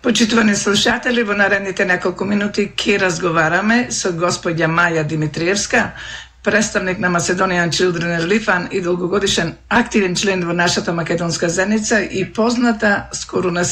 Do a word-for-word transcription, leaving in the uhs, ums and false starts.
Почитувани слушатели, во наредните неколку минути ќе разговараме со господја Маја Димитриевска, представник на Macedonian Children Relief Fund и долгогодишен активен член во нашата македонска заедница и позната скоро на